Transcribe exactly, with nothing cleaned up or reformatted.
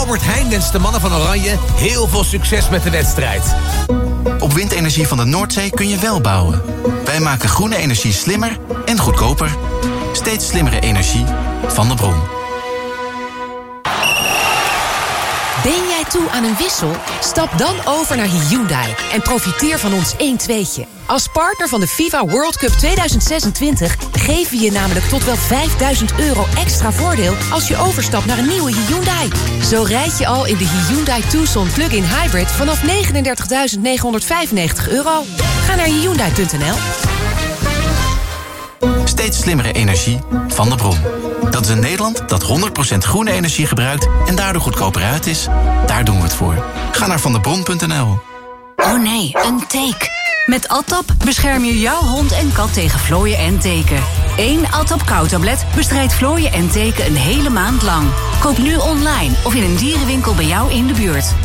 Albert Heijn wenst de mannen van Oranje heel veel succes met de wedstrijd. Op windenergie van de Noordzee kun je wel bouwen. Wij maken groene energie slimmer en goedkoper. Steeds slimmere energie van de bron. Ben jij toe aan een wissel? Stap dan over naar Hyundai en profiteer van ons één tweetje. Als partner van de FIFA World Cup tweeduizend zesentwintig geven we je namelijk tot wel vijfduizend euro extra voordeel als je overstapt naar een nieuwe Hyundai. Zo rijd je al in de Hyundai Tucson Plug-in Hybrid vanaf negenendertigduizend negenhonderdvijfennegentig euro. Ga naar hyundai punt n l. Steeds slimmere energie van de bron. Dat is een Nederland dat honderd procent groene energie gebruikt en daardoor goedkoper uit is. Daar doen we het voor. Ga naar vandebron punt n l. Oh nee, een teek. Met Atap bescherm je jouw hond en kat tegen vlooien en teken. Eén Atap kauwtablet bestrijdt vlooien en teken een hele maand lang. Koop nu online of in een dierenwinkel bij jou in de buurt.